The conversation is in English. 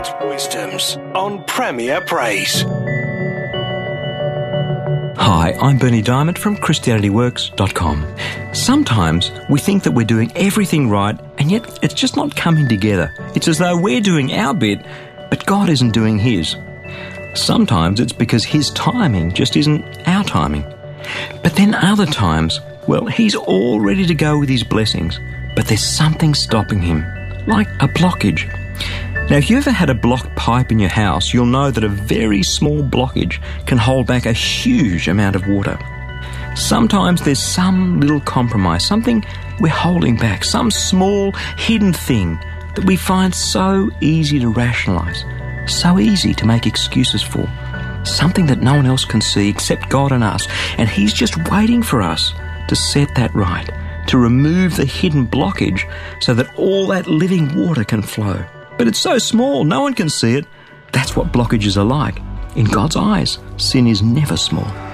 God's wisdoms on Premier Praise. Hi, I'm Bernie Diamond from ChristianityWorks.com. Sometimes we think that we're doing everything right, and yet it's just not coming together. It's as though we're doing our bit, but God isn't doing His. Sometimes it's because His timing just isn't our timing. But then other times, well, He's all ready to go with His blessings, but there's something stopping Him, like a blockage. Now, if you ever had a blocked pipe in your house, you'll know that a very small blockage can hold back a huge amount of water. Sometimes there's some little compromise, something we're holding back, some small hidden thing that we find so easy to rationalise, so easy to make excuses for, something that no one else can see except God and us, and He's just waiting for us to set that right, to remove the hidden blockage so that all that living water can flow. But it's so small, no one can see it. That's what blockages are like. In God's eyes, sin is never small.